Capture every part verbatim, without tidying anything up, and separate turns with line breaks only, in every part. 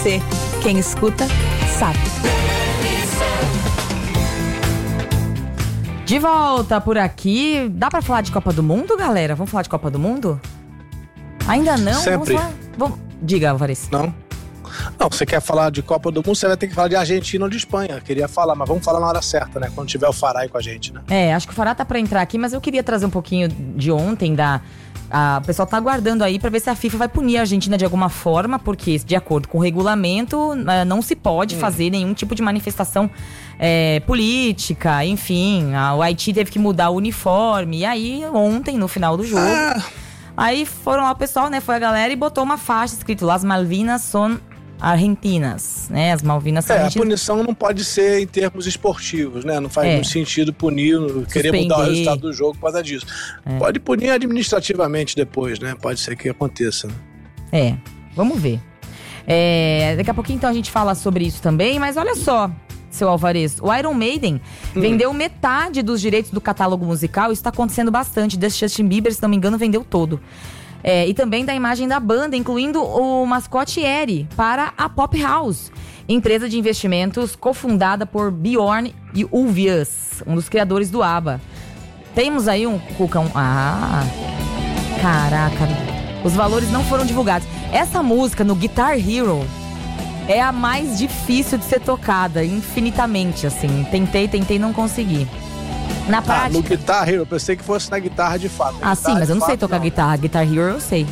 C. Quem escuta, sabe. De volta por aqui. Dá pra falar de Copa do Mundo, galera? Vamos falar de Copa do Mundo? Ainda não?
Sempre.
Vamos falar? Vamos... Diga, Alvarez.
Não? Não, você quer falar de Copa do Mundo, você vai ter que falar de Argentina ou de Espanha. Queria falar, mas vamos falar na hora certa, né? Quando tiver o Fará aí com a gente, né?
É, acho que o Fará tá pra entrar aqui, mas eu queria trazer um pouquinho de ontem da... A, o pessoal tá aguardando aí pra ver se a FIFA vai punir a Argentina de alguma forma, porque de acordo com o regulamento não se pode hum. fazer nenhum tipo de manifestação é, política, enfim. A, o Haiti teve que mudar o uniforme, e aí ontem, no final do jogo, ah. aí foram lá o pessoal, né, foi a galera e botou uma faixa escrito Las Malvinas son Argentinas, né? As Malvinas são
é,
argentinas.
A punição não pode ser em termos esportivos, né? Não faz é. muito sentido punir, querer mudar o resultado do jogo por causa disso. É. Pode punir administrativamente depois, né? Pode ser que aconteça. Né?
É, vamos ver. É, daqui a pouquinho então a gente fala sobre isso também, mas olha só, seu Alvarez, o Iron Maiden hum. vendeu metade dos direitos do catálogo musical. Isso está acontecendo bastante. Desse Justin Bieber, se não me engano, vendeu todo. É, e também da imagem da banda, incluindo o mascote Eri, para a Pop House, empresa de investimentos cofundada por Bjorn Ulvaeus, um dos criadores do ABBA. Temos aí um cucão. Ah, caraca, os valores não foram divulgados. Essa música no Guitar Hero é a mais difícil de ser tocada, infinitamente, assim. Tentei, tentei, não consegui. Na prática...
Ah, no Guitar Hero, eu pensei que fosse na guitarra de fato.
Ah, sim, mas eu não fato, sei tocar não. guitarra. Guitar Hero eu sei.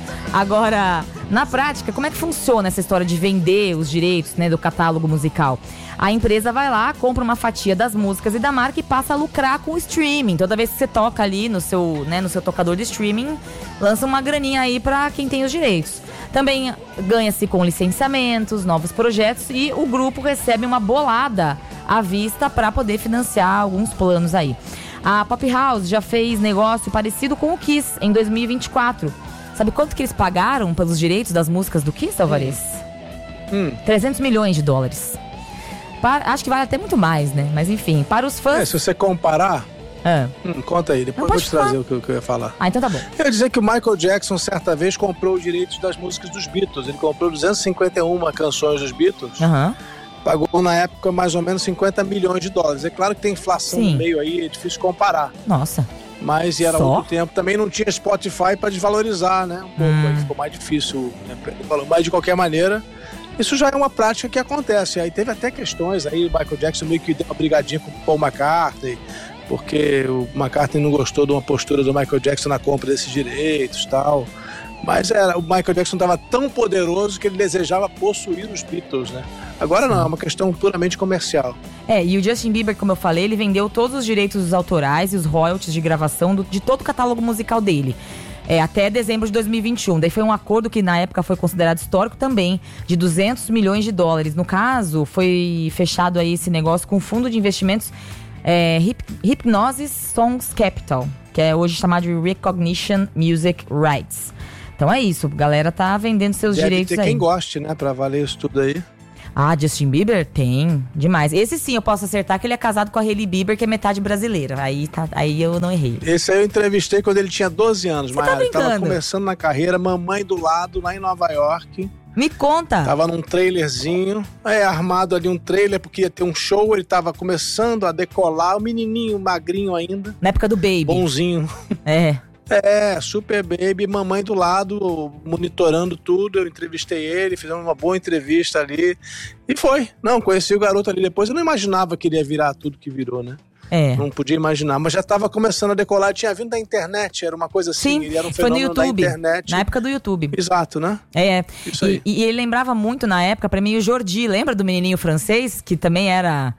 Agora, na prática, como é que funciona essa história de vender os direitos, né, do catálogo musical? A empresa vai lá, compra uma fatia das músicas e da marca e passa a lucrar com o streaming. Toda vez que você toca ali no seu, né, no seu tocador de streaming, lança uma graninha aí pra quem tem os direitos. Também ganha-se com licenciamentos, novos projetos e o grupo recebe uma bolada à vista para poder financiar alguns planos aí. A Pop House já fez negócio parecido com o Kiss em dois mil e vinte e quatro. Sabe quanto que eles pagaram pelos direitos das músicas do Kiss, Alvarez? Hum. trezentos milhões de dólares. Para, acho que vale até muito mais, né? Mas enfim, para os fãs...
É, se você comparar...
Ah.
Hum, conta aí, depois eu vou te falar. trazer o que, o que eu ia falar.
Ah, então tá bom.
Eu ia dizer que o Michael Jackson, certa vez, comprou os direitos das músicas dos Beatles. Ele comprou duzentas e cinquenta e uma canções dos Beatles. Aham. Uhum. Pagou, na época, mais ou menos cinquenta milhões de dólares. É claro que tem inflação Sim. no meio aí, é difícil comparar.
Nossa.
Mas era
Só?
outro tempo. Também não tinha Spotify para desvalorizar, né? Um pouco,
hum.
aí ficou mais difícil. Né? Mas, de qualquer maneira, isso já é uma prática que acontece. Aí teve até questões aí, o Michael Jackson meio que deu uma brigadinha com o Paul McCartney, porque o McCartney não gostou de uma postura do Michael Jackson na compra desses direitos e tal. Mas era, o Michael Jackson estava tão poderoso que ele desejava possuir os Beatles, né? Agora não, é uma questão puramente comercial.
É, e o Justin Bieber, como eu falei, ele vendeu todos os direitos autorais e os royalties de gravação do, de todo o catálogo musical dele. É, até dezembro de dois mil e vinte e um. Daí foi um acordo que na época foi considerado histórico também, de duzentos milhões de dólares. No caso, foi fechado aí esse negócio com o fundo de investimentos é, Hip, Hypnosis Songs Capital, que é hoje chamado de Recognition Music Rights. Então é isso, a galera tá vendendo seus
Deve
direitos
ter
aí.
Quem goste, né, pra valer isso tudo aí.
Ah, Justin Bieber? Tem, demais. Esse sim, eu posso acertar que ele é casado com a Hailey Bieber, que é metade brasileira. Aí, tá, aí eu não errei.
Esse aí eu entrevistei quando ele tinha doze anos,
mas tá
ele tava começando na carreira, mamãe do lado, lá em Nova York.
Me conta.
Tava num trailerzinho, é, armado ali um trailer, porque ia ter um show, ele tava começando a decolar, o menininho, magrinho ainda.
Na época do Baby.
Bonzinho.
É.
É, Super Baby, mamãe do lado, monitorando tudo. Eu entrevistei ele, fizemos uma boa entrevista ali. E foi. Não, conheci o garoto ali depois. Eu não imaginava que ele ia virar tudo que virou, né?
É.
Não podia imaginar, mas já estava começando a decolar. Tinha vindo da internet, era uma coisa assim.
Sim,
ele era um fenômeno
foi no YouTube,
da internet.
Na época do YouTube.
Exato, né?
É,
Isso aí.
E, e ele lembrava muito na época, pra mim, o Jordi. Lembra do menininho francês? Que também era...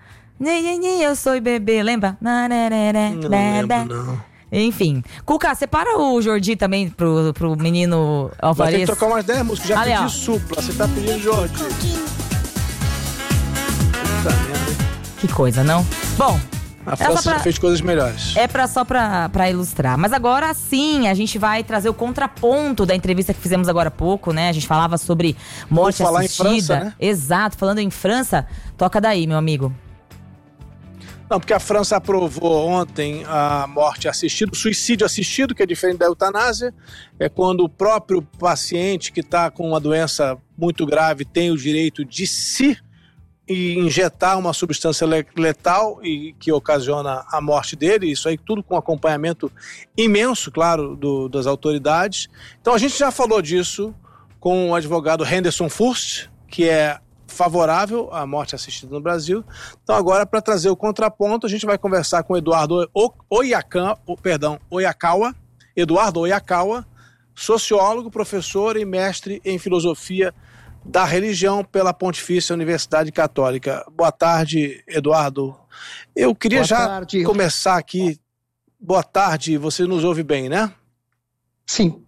Eu sou bebê, lembra?
Não lembro, não.
Enfim. Cuca, separa o Jordi também pro, pro menino Alvarez.
Vai ter que tocar umas dez músicas. Já
Ali,
pedi
ó.
Supla, você tá pedindo Jordi. Puta merda.
Que coisa, não? Bom...
A França pra, já fez coisas melhores.
É pra, só pra, pra ilustrar. Mas agora sim, a gente vai trazer o contraponto da entrevista que fizemos agora há pouco, né? A gente falava sobre morte
falar
assistida.
Em França, né?
Exato, falando em França, toca daí, meu amigo.
Não, porque a França aprovou ontem a morte assistida, o suicídio assistido, que é diferente da eutanásia, é quando o próprio paciente que está com uma doença muito grave tem o direito de se injetar uma substância letal e que ocasiona a morte dele, isso aí tudo com acompanhamento imenso, claro, do, das autoridades. Então a gente já falou disso com o advogado Henderson Furst, que é favorável à morte assistida no Brasil. Então agora, para trazer o contraponto, a gente vai conversar com Eduardo Oyakawa, perdão, Oyakawa, Eduardo Oyakawa, sociólogo, professor e mestre em filosofia da religião pela Pontifícia Universidade Católica. Boa tarde, Eduardo. Eu queria Boa já tarde. começar aqui. Boa tarde, você nos ouve bem, né?
Sim.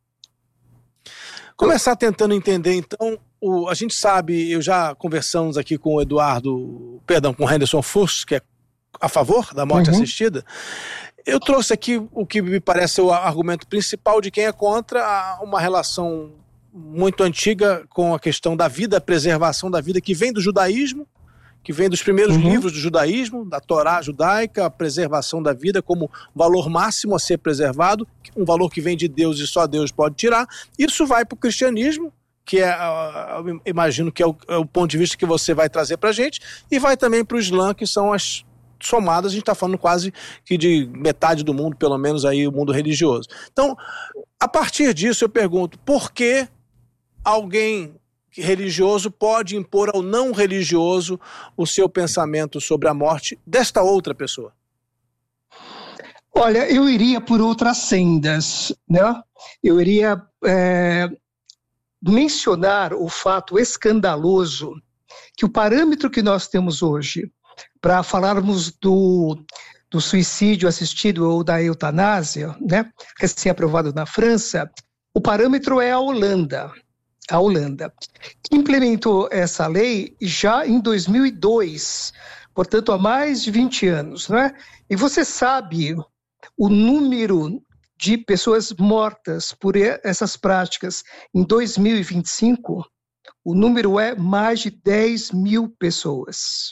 Começar tentando entender, então, o, a gente sabe, eu já conversamos aqui com o Eduardo, perdão, com o Henderson Furst, que é a favor da morte uhum. assistida. Eu trouxe aqui o que me parece o argumento principal de quem é contra uma relação muito antiga com a questão da vida, a preservação da vida, que vem do judaísmo, que vem dos primeiros uhum. livros do judaísmo, da Torá judaica, a preservação da vida como valor máximo a ser preservado, um valor que vem de Deus e só Deus pode tirar. Isso vai para o cristianismo, que é, eu imagino que é o, é o ponto de vista que você vai trazer para a gente, e vai também para o Islã, que são as somadas, a gente está falando quase que de metade do mundo, pelo menos aí o mundo religioso. Então, a partir disso eu pergunto, por que alguém religioso pode impor ao não religioso o seu pensamento sobre a morte desta outra pessoa?
Olha, eu iria por outras sendas, né? Eu iria é, mencionar o fato escandaloso que o parâmetro que nós temos hoje para falarmos do, do suicídio assistido ou da eutanásia, né, recém-aprovado na França, o parâmetro é a Holanda. A Holanda, que implementou essa lei já em dois mil e dois, portanto há mais de vinte anos, não é? E você sabe o número de pessoas mortas por essas práticas em dois mil e vinte e cinco? O número é mais de dez mil pessoas.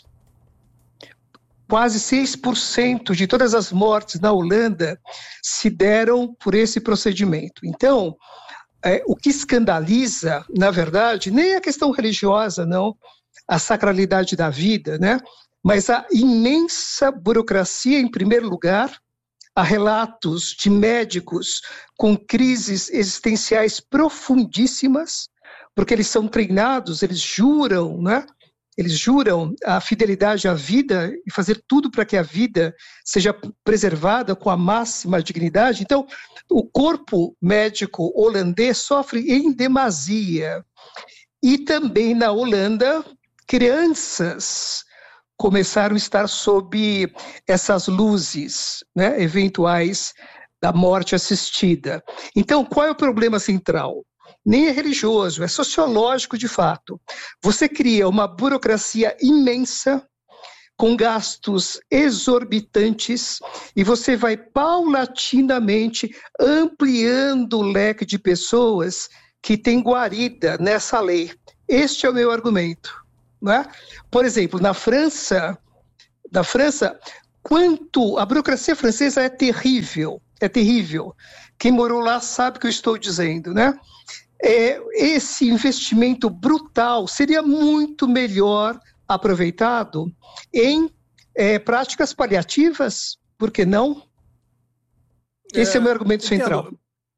Quase seis por cento de todas as mortes na Holanda se deram por esse procedimento. Então, É, o que escandaliza, na verdade, nem a questão religiosa, não, a sacralidade da vida, né? Mas a imensa burocracia, em primeiro lugar, há relatos de médicos com crises existenciais profundíssimas, porque eles são treinados, eles juram, né? Eles juram a fidelidade à vida e fazer tudo para que a vida seja preservada com a máxima dignidade. Então, o corpo médico holandês sofre em demasia. E também na Holanda, crianças começaram a estar sob essas luzes, né, eventuais da morte assistida. Então, qual é o problema central? Nem é religioso, é sociológico de fato. Você cria uma burocracia imensa, com gastos exorbitantes, e você vai paulatinamente ampliando o leque de pessoas que têm guarida nessa lei. Este é o meu argumento, não é? Por exemplo, na França, na França, quanto a burocracia francesa é terrível, é terrível. Quem morou lá sabe o que eu estou dizendo, né? É, esse investimento brutal seria muito melhor aproveitado em é, práticas paliativas, por que não? Esse é, é o meu argumento entendo. central.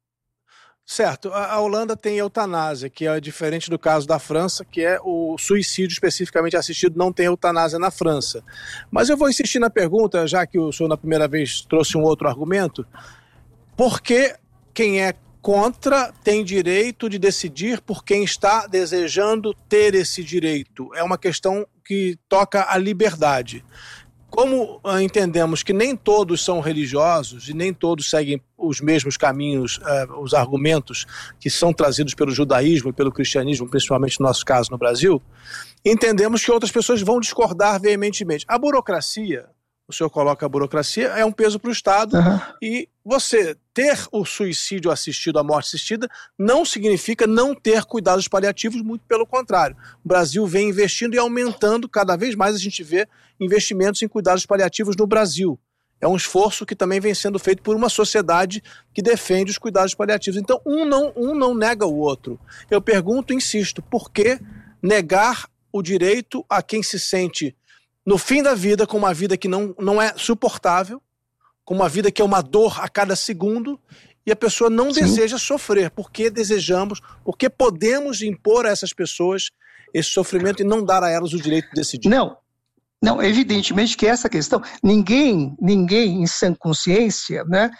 Certo, a, a Holanda tem eutanásia, que é diferente do caso da França, que é o suicídio especificamente assistido, não tem eutanásia na França. Mas eu vou insistir na pergunta, já que o senhor na primeira vez trouxe um outro argumento, por que quem é contra tem direito de decidir por quem está desejando ter esse direito? É uma questão que toca a liberdade. Como uh, entendemos que nem todos são religiosos e nem todos seguem os mesmos caminhos, uh, os argumentos que são trazidos pelo judaísmo e pelo cristianismo, principalmente no nosso caso no Brasil, entendemos que outras pessoas vão discordar veementemente. A burocracia, o senhor coloca a burocracia, é um peso para o Estado, uhum. E você ter o suicídio assistido, a morte assistida, não significa não ter cuidados paliativos, muito pelo contrário. O Brasil vem investindo e aumentando, cada vez mais a gente vê investimentos em cuidados paliativos no Brasil. É um esforço que também vem sendo feito por uma sociedade que defende os cuidados paliativos. Então, um não, um não nega o outro. Eu pergunto, insisto, por que negar o direito a quem se sente no fim da vida, com uma vida que não, não é suportável, com uma vida que é uma dor a cada segundo, e a pessoa não Sim. deseja sofrer? Por que desejamos, por que podemos impor a essas pessoas esse sofrimento e não dar a elas o direito de decidir?
Não, não, evidentemente que essa questão, ninguém, ninguém em sã consciência, né,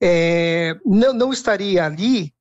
é, não, não estaria ali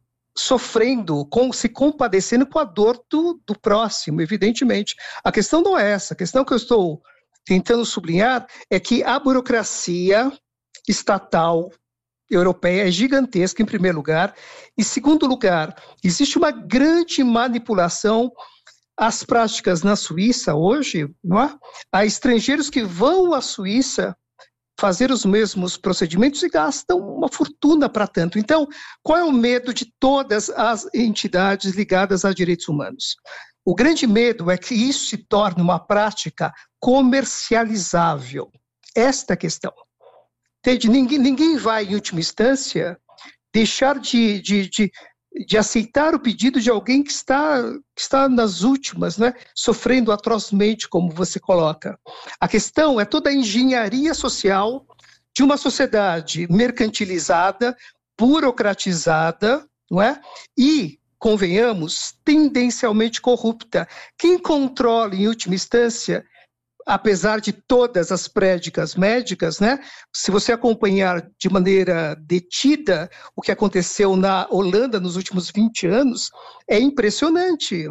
sofrendo, com, se compadecendo com a dor do, do próximo, evidentemente. A questão não é essa. A questão que eu estou tentando sublinhar é que a burocracia estatal europeia é gigantesca, em primeiro lugar. Em segundo lugar, existe uma grande manipulação às práticas na Suíça hoje, não é? Há estrangeiros que vão à Suíça fazer os mesmos procedimentos e gastam uma fortuna para tanto. Então, qual é o medo de todas as entidades ligadas a direitos humanos? O grande medo é que isso se torne uma prática comercializável. Esta é a questão. Entende? Ninguém, ninguém vai, em última instância, deixar de, de, de, de aceitar o pedido de alguém que está, que está nas últimas, né, sofrendo atrozmente, como você coloca. A questão é toda a engenharia social de uma sociedade mercantilizada, burocratizada, não é? E, convenhamos, tendencialmente corrupta. Quem controla, em última instância, apesar de todas as prédicas médicas, né, se você acompanhar de maneira detida o que aconteceu na Holanda nos últimos vinte anos, é impressionante.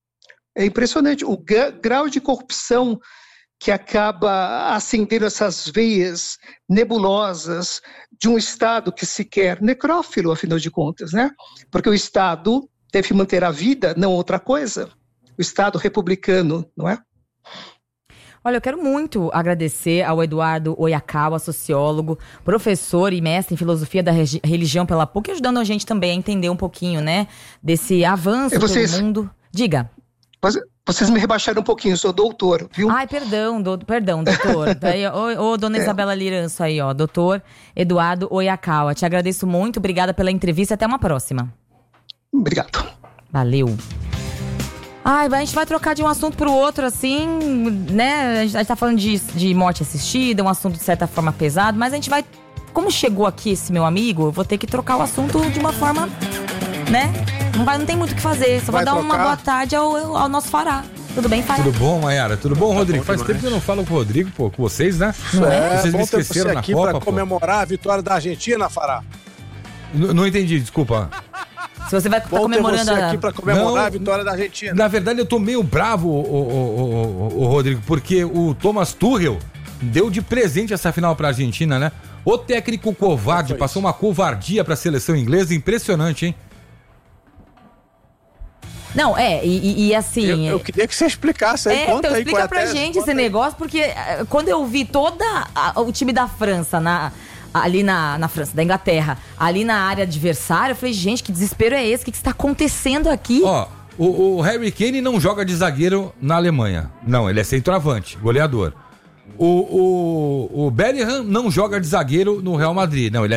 É impressionante o grau de corrupção que acaba acendendo essas veias nebulosas de um Estado que se quer necrófilo, afinal de contas, né? Porque o Estado deve manter a vida, não outra coisa. O Estado republicano, não é?
Olha, eu quero muito agradecer ao Eduardo Oyakawa, sociólogo, professor e mestre em filosofia da religião pela P U C, ajudando a gente também a entender um pouquinho, né, desse avanço
vocês,
pelo mundo. Diga.
Vocês me rebaixaram um pouquinho, eu sou doutor, viu?
Ai, perdão, do, perdão, doutor. Daí, ô, ô, dona é. Isabela Liranço aí, ó, doutor Eduardo Oyakawa. Te agradeço muito, obrigada pela entrevista, até uma próxima.
Obrigado.
Valeu. Ai, a gente vai trocar de um assunto pro outro, assim, né? A gente tá falando de, de morte assistida, um assunto de certa forma pesado, mas a gente vai... Como chegou aqui esse meu amigo, eu vou ter que trocar o assunto de uma forma, né? Não, vai, não tem muito o que fazer, só vai vou dar trocar. Uma boa tarde ao, ao nosso Fará. Tudo bem, Fará?
Tudo bom, Mayara? Tudo bom, Rodrigo? Faz tempo que eu não falo com o Rodrigo, pô, com vocês, né?
Não é?
Vocês
bom
me esqueceram
ter você
na
aqui
Copa,
pra
pô.
comemorar a vitória da Argentina, Fará.
N- não entendi, desculpa.
Se você vai estar tá comemorando
você aqui pra comemorar
não,
a vitória da Argentina.
Na verdade, eu tô meio bravo, o, o, o, o, o Rodrigo, porque o Thomas Tuchel deu de presente essa final pra Argentina, né? O técnico covarde, passou uma covardia pra seleção inglesa, impressionante, hein?
Não, é, e, e assim...
Eu, eu queria que você explicasse aí,
é,
conta
então,
aí
explica
qual é
pra
a tese,
gente esse aí. Negócio, porque quando eu vi todo o time da França na... ali na, na França, da Inglaterra, ali na área adversária, eu falei, gente, que desespero é esse? O que, que está acontecendo aqui?
Ó, o, o Harry Kane não joga de zagueiro na Alemanha. Não, ele é centroavante, goleador. O, o, o Bellingham não joga de zagueiro no Real Madrid. Não, ele é